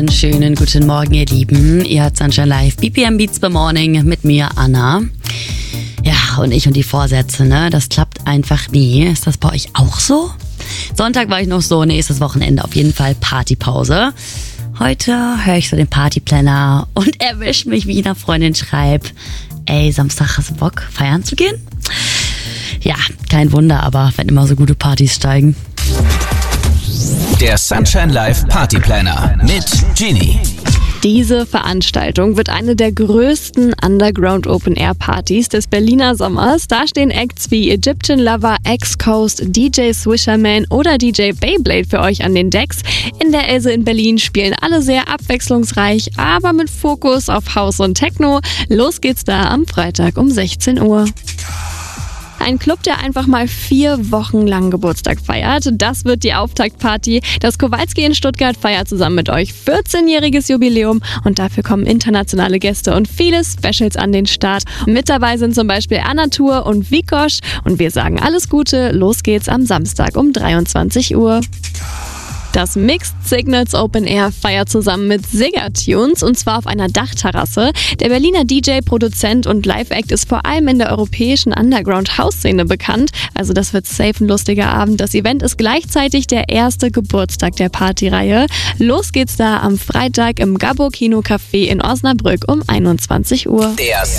Einen schönen guten Morgen, ihr Lieben. Ihr hört Sunshine Live, BPM Beats by Morning mit mir, Anna. Ja, und ich und die Vorsätze, ne? Das klappt einfach nie. Ist das bei euch auch so? Sonntag war ich noch so, nächstes Wochenende auf jeden Fall Partypause. Heute höre ich so den Partyplanner und erwischt mich, wie ich einer Freundin schreibe: Ey, Samstag, hast du Bock, feiern zu gehen? Ja, kein Wunder, aber wenn immer so gute Partys steigen. Der Sunshine Live Partyplanner mit Genie. Diese Veranstaltung wird eine der größten Underground-Open-Air-Partys des Berliner Sommers. Da stehen Acts wie Egyptian Lover, X-Coast, DJ Swisherman oder DJ Beyblade für euch an den Decks. In der Else in Berlin spielen alle sehr abwechslungsreich, aber mit Fokus auf House und Techno. Los geht's da am Freitag um 16 Uhr. Ein Club, der einfach mal 4 Wochen lang Geburtstag feiert. Das wird die Auftaktparty. Das Kowalski in Stuttgart feiert zusammen mit euch 14-jähriges Jubiläum und dafür kommen internationale Gäste und viele Specials an den Start. Mit dabei sind zum Beispiel Anatur und Vikosh und wir sagen alles Gute. Los geht's am Samstag um 23 Uhr. Das Mixed Signals Open Air feiert zusammen mit Sigga Tunes und zwar auf einer Dachterrasse. Der Berliner DJ, Produzent und Live-Act ist vor allem in der europäischen Underground-House-Szene bekannt. Also das wird safe ein lustiger Abend. Das Event ist gleichzeitig der erste Geburtstag der Partyreihe. Los geht's da am Freitag im Gabbo Kino Café in Osnabrück um 21 Uhr.